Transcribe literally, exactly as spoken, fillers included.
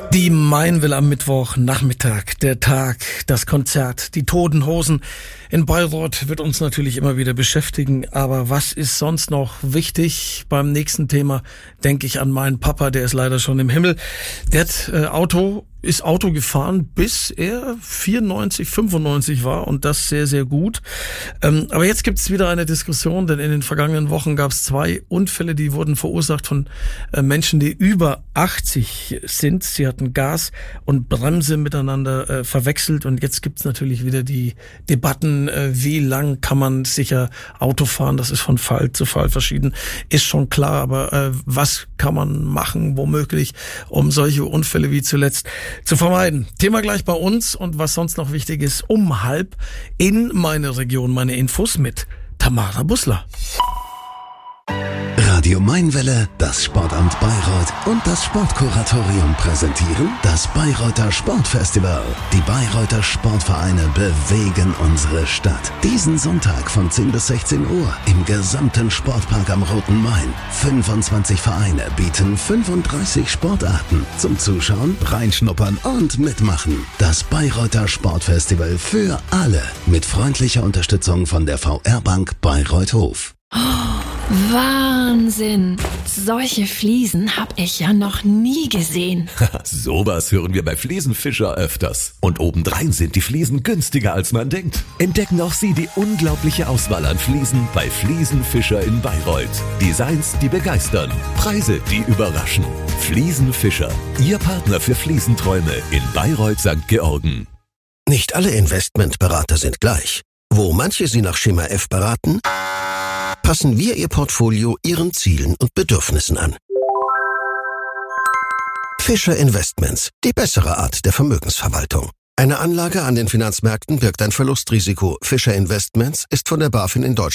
Die Mainville am Mittwochnachmittag, der Tag, das Konzert, die Toten Hosen in Bayreuth wird uns natürlich immer wieder beschäftigen. Aber was ist sonst noch wichtig? Beim nächsten Thema denke ich an meinen Papa, der ist leider schon im Himmel. Der hat äh, Auto, ist Auto gefahren, bis er vierundneunzig, fünfundneunzig war und das sehr, sehr gut. Ähm, aber jetzt gibt es wieder eine Diskussion, denn in den vergangenen Wochen gab es zwei Unfälle, die wurden verursacht von äh, Menschen, die über achtzig sind. Sie hatten Gas und Bremse miteinander äh, verwechselt und jetzt gibt es natürlich wieder die Debatten, äh, wie lang kann man sicher Auto fahren. Das ist von Fall zu Fall verschieden, ist schon klar, aber äh, was kann man machen, womöglich, um solche Unfälle wie zuletzt zu vermeiden. Thema gleich bei uns und was sonst noch wichtig ist, um halb in meine Region, meine Infos mit Tamara Bussler. Radio Mainwelle, das Sportamt Bayreuth und das Sportkuratorium präsentieren das Bayreuther Sportfestival. Die Bayreuther Sportvereine bewegen unsere Stadt. Diesen Sonntag von zehn bis sechzehn Uhr im gesamten Sportpark am Roten Main. fünfundzwanzig Vereine bieten fünfunddreißig Sportarten zum Zuschauen, reinschnuppern und mitmachen. Das Bayreuther Sportfestival für alle mit freundlicher Unterstützung von der V R-Bank Bayreuth-Hof. Oh, Wahnsinn! Solche Fliesen habe ich ja noch nie gesehen. Sowas hören wir bei Fliesenfischer öfters. Und obendrein sind die Fliesen günstiger, als man denkt. Entdecken auch Sie die unglaubliche Auswahl an Fliesen bei Fliesenfischer in Bayreuth. Designs, die begeistern. Preise, die überraschen. Fliesenfischer, Ihr Partner für Fliesenträume in Bayreuth Sankt Georgen. Nicht alle Investmentberater sind gleich. Wo manche Sie nach Schema F beraten, passen wir Ihr Portfolio Ihren Zielen und Bedürfnissen an. Fischer Investments, die bessere Art der Vermögensverwaltung. Eine Anlage an den Finanzmärkten birgt ein Verlustrisiko. Fischer Investments ist von der BaFin in Deutschland